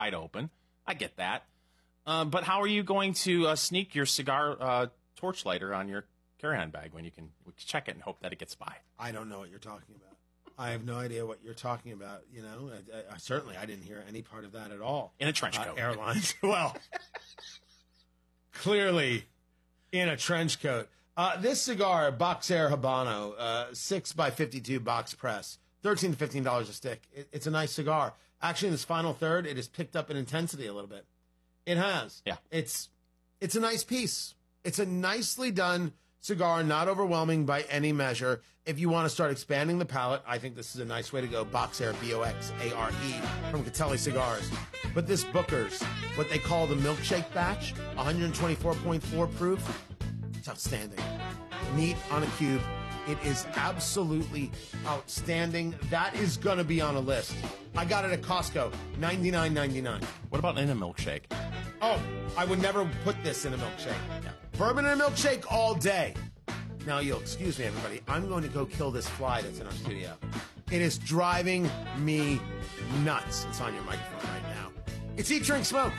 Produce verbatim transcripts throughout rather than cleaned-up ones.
wide open. I get that. Uh, but how are you going to uh, sneak your cigar uh, torch lighter on your carry-on bag when you can check it and hope that it gets by? I don't know what you're talking about. I have no idea what you're talking about. You know, I, I, certainly I didn't hear any part of that at all. In a trench uh, coat. Airlines. Well, clearly in a trench coat. Uh, this cigar, Boxer Habano, uh, six by fifty-two box press, thirteen to fifteen dollars a stick. It, it's a nice cigar. Actually, in this final third, it has picked up in intensity a little bit. It has. Yeah. It's it's a nice piece. It's a nicely done cigar, not overwhelming by any measure. If you want to start expanding the palate, I think this is a nice way to go. Boxer, B O X A R E, from Catelli Cigars. But this Booker's, what they call the milkshake batch, one twenty-four point four proof, it's outstanding. Neat on a cube. It is absolutely outstanding. That is going to be on a list. I got it at Costco, ninety-nine ninety-nine. What about in a milkshake? Oh, I would never put this in a milkshake. Yeah. Bourbon in a milkshake all day. Now, you'll excuse me, everybody. I'm going to go kill this fly that's in our studio. It is driving me nuts. It's on your microphone right now. It's Eat, Drink, Smoke.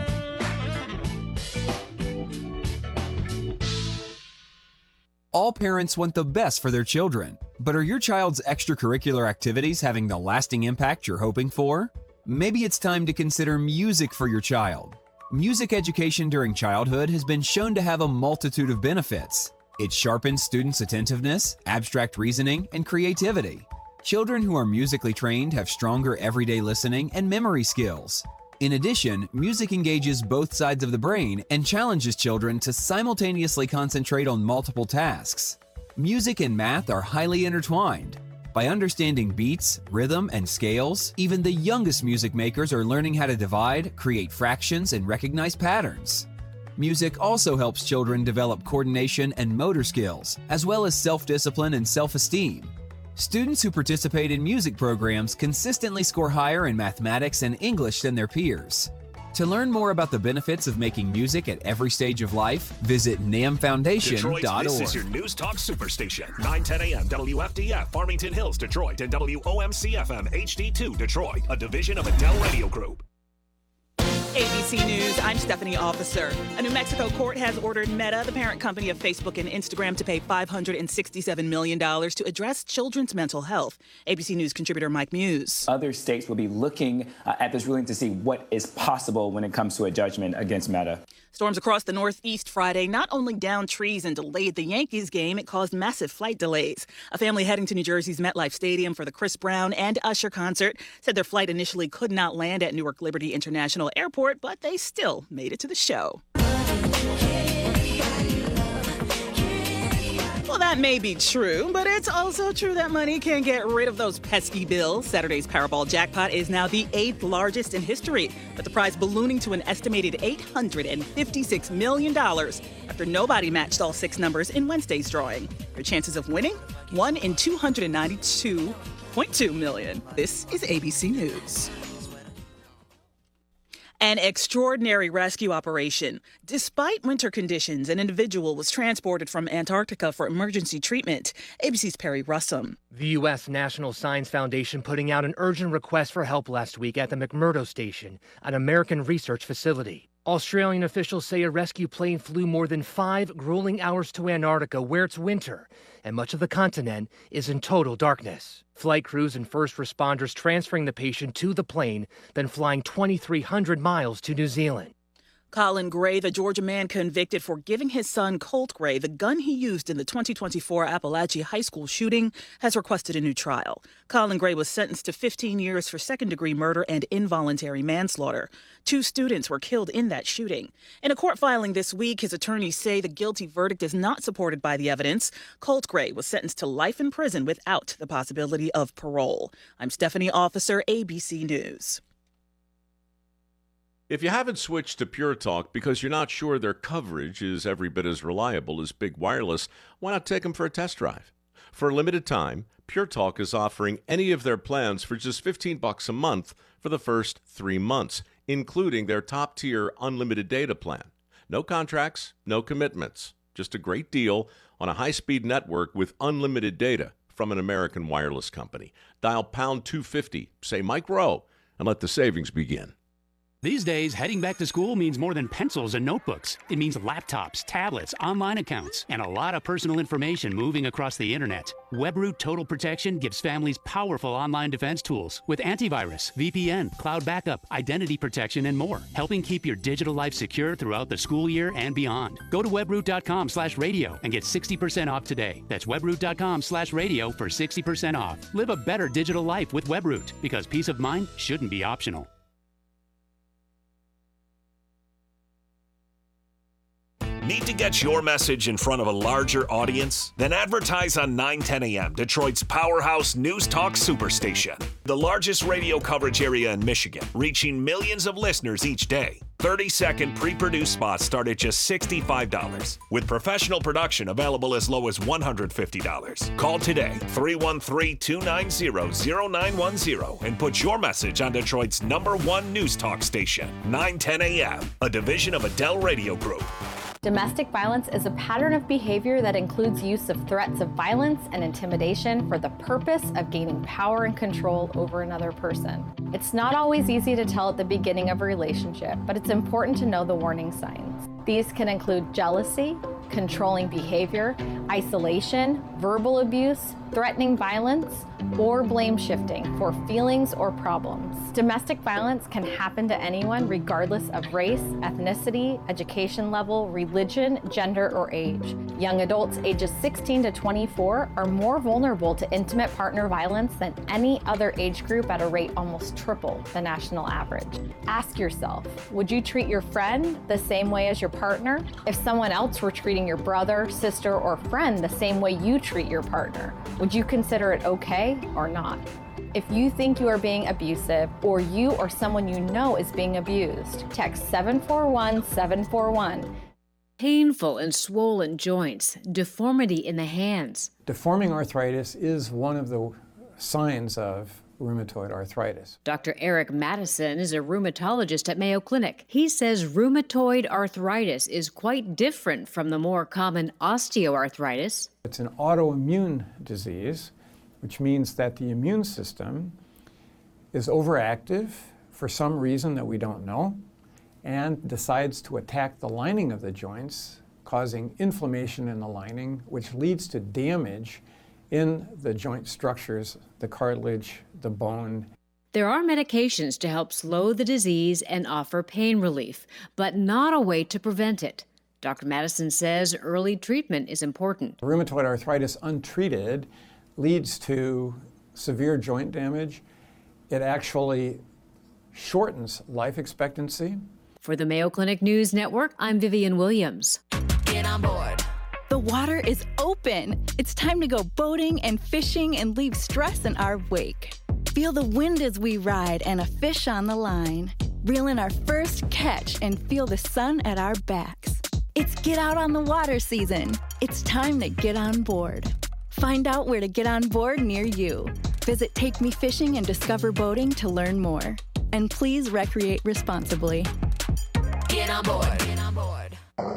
All parents want the best for their children, but are your child's extracurricular activities having the lasting impact you're hoping for? Maybe it's time to consider music for your child. Music education during childhood has been shown to have a multitude of benefits. It sharpens students' attentiveness, abstract reasoning, and creativity. Children who are musically trained have stronger everyday listening and memory skills. In addition, music engages both sides of the brain and challenges children to simultaneously concentrate on multiple tasks. Music and math are highly intertwined. By understanding beats, rhythm, and scales, even the youngest music makers are learning how to divide, create fractions, and recognize patterns. Music also helps children develop coordination and motor skills, as well as self-discipline and self-esteem. Students who participate in music programs consistently score higher in mathematics and English than their peers. To learn more about the benefits of making music at every stage of life, visit nam foundation dot org. Detroit, this is your News Talk Superstation. nine ten a.m. W F D F, Farmington Hills, Detroit, and W O M C F M H D two, Detroit, a division of Adele Radio Group. A B C News, I'm Stephanie Officer. A New Mexico court has ordered Meta, the parent company of Facebook and Instagram, to pay five hundred sixty-seven million dollars to address children's mental health. A B C News contributor Mike Muse. Other states will be looking uh, at this ruling to see what is possible when it comes to a judgment against Meta. Storms across the Northeast Friday not only downed trees and delayed the Yankees game, it caused massive flight delays. A family heading to New Jersey's MetLife Stadium for the Chris Brown and Usher concert said their flight initially could not land at Newark Liberty International Airport, but they still made it to the show. Well, that may be true, but it's also true that money can get rid of those pesky bills. Saturday's Powerball jackpot is now the eighth largest in history, with the prize ballooning to an estimated eight hundred fifty-six million dollars after nobody matched all six numbers in Wednesday's drawing. Your chances of winning? one in two hundred ninety-two point two million. This is A B C News. An extraordinary rescue operation. Despite winter conditions, an individual was transported from Antarctica for emergency treatment. A B C's Perry Russum. The U S National Science Foundation putting out an urgent request for help last week at the McMurdo Station, an American research facility. Australian officials say a rescue plane flew more than five grueling hours to Antarctica, where it's winter, and much of the continent is in total darkness. Flight crews and first responders transferring the patient to the plane, then flying twenty-three hundred miles to New Zealand. Colin Gray, the Georgia man convicted for giving his son Colt Gray the gun he used in the twenty twenty-four Appalachia High School shooting, has requested a new trial. Colin Gray was sentenced to fifteen years for second-degree murder and involuntary manslaughter. Two students were killed in that shooting. In a court filing this week, his attorneys say the guilty verdict is not supported by the evidence. Colt Gray was sentenced to life in prison without the possibility of parole. I'm Stephanie Officer, A B C News. If you haven't switched to Pure Talk because you're not sure their coverage is every bit as reliable as Big Wireless, why not take them for a test drive? For a limited time, Pure Talk is offering any of their plans for just fifteen bucks a month for the first three months, including their top-tier unlimited data plan. No contracts, no commitments, just a great deal on a high-speed network with unlimited data from an American wireless company. Dial pound two fifty, say Mike Rowe, and let the savings begin. These days, heading back to school means more than pencils and notebooks. It means laptops, tablets, online accounts, and a lot of personal information moving across the internet. WebRoot Total Protection gives families powerful online defense tools with antivirus, V P N, cloud backup, identity protection, and more, helping keep your digital life secure throughout the school year and beyond. Go to webroot.com slash radio and get sixty percent off today. That's webroot.com slash radio for sixty percent off. Live a better digital life with WebRoot, because peace of mind shouldn't be optional. Need to get your message in front of a larger audience? Then advertise on nine ten A M, Detroit's powerhouse news talk superstation. The largest radio coverage area in Michigan, reaching millions of listeners each day. thirty-second pre-produced spots start at just sixty-five dollars, with professional production available as low as one hundred fifty dollars. Call today, three one three, two nine zero, zero nine one zero, and put your message on Detroit's number one news talk station, nine ten A M, a division of Adele Radio Group. Domestic violence is a pattern of behavior that includes use of threats of violence and intimidation for the purpose of gaining power and control over another person. It's not always easy to tell at the beginning of a relationship, but it's important to know the warning signs. These can include jealousy, controlling behavior, isolation, verbal abuse, threatening violence, or blame shifting for feelings or problems. Domestic violence can happen to anyone regardless of race, ethnicity, education level, religion, gender, or age. Young adults ages sixteen to twenty-four are more vulnerable to intimate partner violence than any other age group at a rate almost triple the national average. Ask yourself, would you treat your friend the same way as your partner? If someone else were treating your brother, sister, or friend the same way you treat your partner, would you consider it okay or not? If you think you are being abusive, or you or someone you know is being abused, text seven four one seven four one. Painful and swollen joints, deformity in the hands. Deforming arthritis is one of the signs of rheumatoid arthritis. Doctor Eric Madison is a rheumatologist at Mayo Clinic. He says rheumatoid arthritis is quite different from the more common osteoarthritis. It's an autoimmune disease, which means that the immune system is overactive for some reason that we don't know and decides to attack the lining of the joints, causing inflammation in the lining, which leads to damage in the joint structures, the cartilage, the bone. There are medications to help slow the disease and offer pain relief, but not a way to prevent it. Doctor Madison says early treatment is important. Rheumatoid arthritis untreated leads to severe joint damage. It actually shortens life expectancy. For the Mayo Clinic News Network, I'm Vivian Williams. Get on board. The water is open. It's time to go boating and fishing and leave stress in our wake. Feel the wind as we ride and a fish on the line. Reel in our first catch and feel the sun at our backs. It's get out on the water season. It's time to get on board. Find out where to get on board near you. Visit Take Me Fishing and Discover Boating to learn more. And please recreate responsibly. Get on board. Get on board.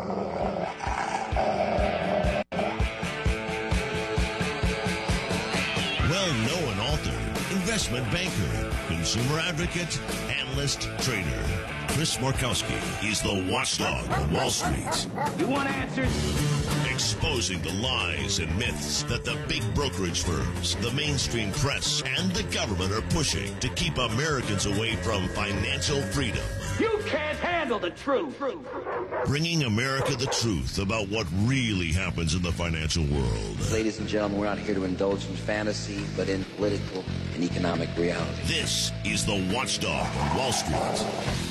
Well-known author, investment banker, consumer advocate, analyst, trader. Chris Markowski is the watchdog of Wall Street. You want answers? Exposing the lies and myths that the big brokerage firms, the mainstream press, and the government are pushing to keep Americans away from financial freedom. You can't handle the truth. Bringing America the truth about what really happens in the financial world. Ladies and gentlemen, we're not here to indulge in fantasy, but in political and economic reality. This is the watchdog of Wall Street.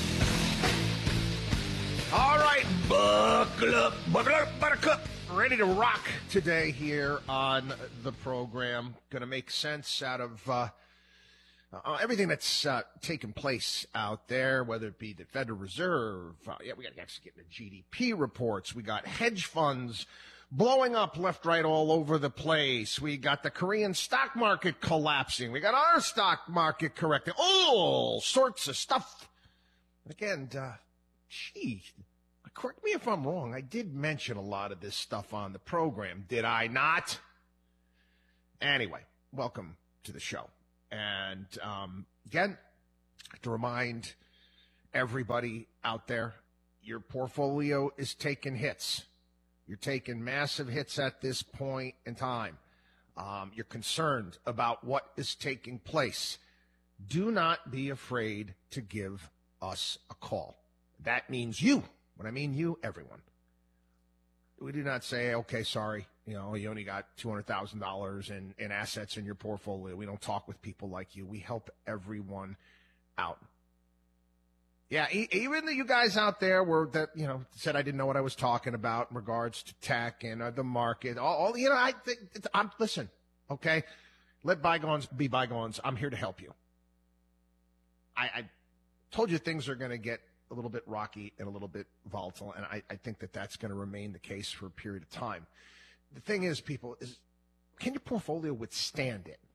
All right, buckle up, buckle up, buttercup. Ready to rock today here on the program. Going to make sense out of uh, uh, everything that's uh, taken place out there, whether it be the Federal Reserve. Uh, yeah, we got to actually get the G D P reports. We got hedge funds blowing up left, right, all over the place. We got the Korean stock market collapsing. We got our stock market correcting. All sorts of stuff. Again, uh, gee, correct me if I'm wrong. I did mention a lot of this stuff on the program, did I not? Anyway, welcome to the show. And um, again, to remind everybody out there, your portfolio is taking hits. You're taking massive hits at this point in time. Um, you're concerned about what is taking place. Do not be afraid to give us a call. That means you. When I mean you, everyone. We do not say, okay, sorry, you know, you only got two hundred thousand dollars in, in assets in your portfolio. We don't talk with people like you. We help everyone out. Yeah, e- even the, you guys out there were that, you know, said I didn't know what I was talking about in regards to tech and uh, the market. All, all you know, I think, I'm, listen, okay, let bygones be bygones. I'm here to help you. I, I told you things are going to get a little bit rocky and a little bit volatile, and I, I think that that's going to remain the case for a period of time. The thing is, people, is can your portfolio withstand it?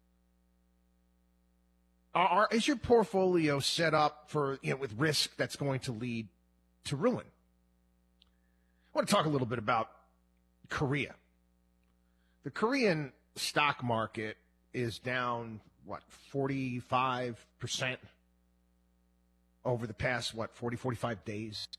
Are, are, is your portfolio set up for, you know, with risk that's going to lead to ruin? I want to talk a little bit about Korea. The Korean stock market is down, what, forty-five percent over the past, what, forty, forty-five days.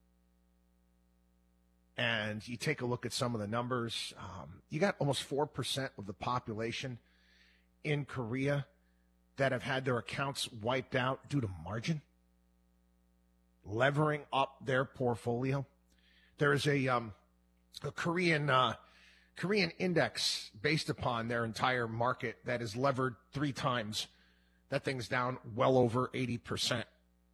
And you take a look at some of the numbers. Um, you got almost four percent of the population in Korea that have had their accounts wiped out due to margin, levering up their portfolio. There is a, um, a Korean uh, Korean index based upon their entire market that is levered three times. That thing's down well over eighty percent.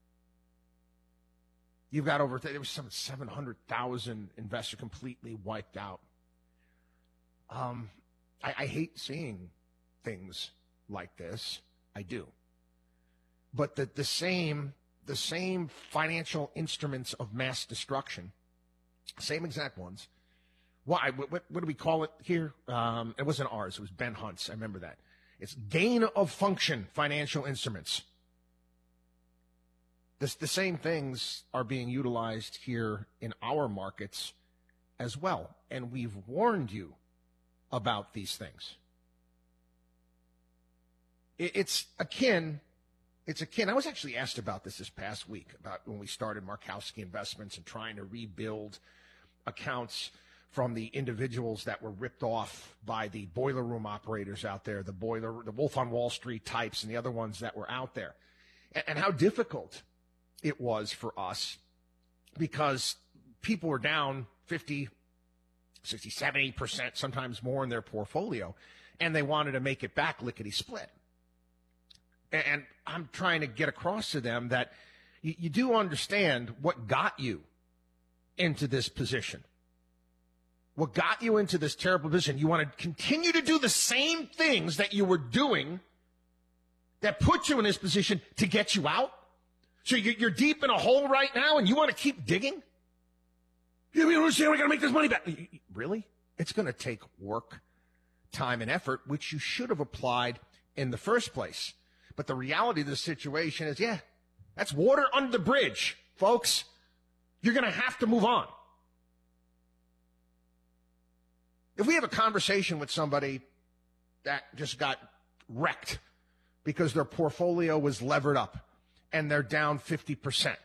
You've got over, there was some seven hundred thousand investors completely wiped out. Um, I, I hate seeing things like this. I do. But the, the same the same financial instruments of mass destruction, same exact ones. Why? What, what, what do we call it here? Um, it wasn't ours. It was Ben Hunt's. I remember that. It's gain of function financial instruments. This, the same things are being utilized here in our markets as well. And we've warned you about these things. It, it's akin, it's akin. I was actually asked about this this past week, about when we started Markowski Investments and trying to rebuild accounts from the individuals that were ripped off by the boiler room operators out there, the boiler, the Wolf on Wall Street types and the other ones that were out there. And, and how difficult it was for us, because people were down fifty, sixty, seventy percent, sometimes more in their portfolio, and they wanted to make it back lickety split. And I'm trying to get across to them that you, you do understand what got you into this position. What got you into this terrible position. You want to continue to do the same things that you were doing that put you in this position to get you out? So you're deep in a hole right now and you want to keep digging? You don't understand, we got to make this money back. Really? It's going to take work, time, and effort, which you should have applied in the first place. But the reality of the situation is, yeah, that's water under the bridge, folks. You're going to have to move on. If we have a conversation with somebody that just got wrecked because their portfolio was levered up, and they're down fifty percent.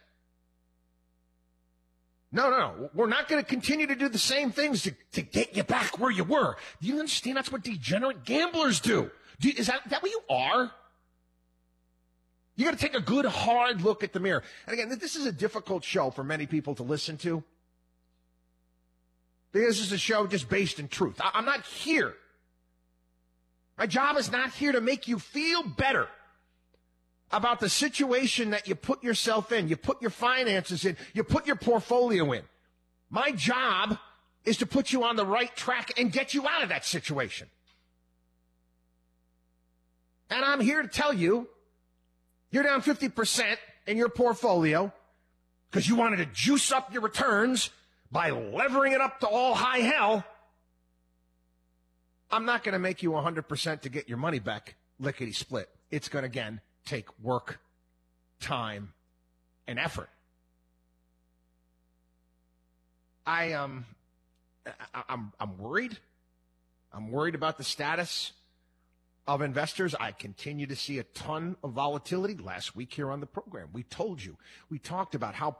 No, no, no. We're not going to continue to do the same things to, to get you back where you were. Do you understand that's what degenerate gamblers do? do is that, that what you are? You got to take a good, hard look at the mirror. And again, this is a difficult show for many people to listen to, because this is a show just based in truth. I, I'm not here. My job is not here to make you feel better about the situation that you put yourself in, you put your finances in, you put your portfolio in. My job is to put you on the right track and get you out of that situation. And I'm here to tell you, you're down fifty percent in your portfolio because you wanted to juice up your returns by levering it up to all high hell. I'm not going to make you one hundred percent to get your money back lickety split. It's going to, again, take work, time, and effort. I um, I, I'm I'm worried. I'm worried about the status of investors. I continue to see a ton of volatility. Last week here on the program, we told you, we talked about how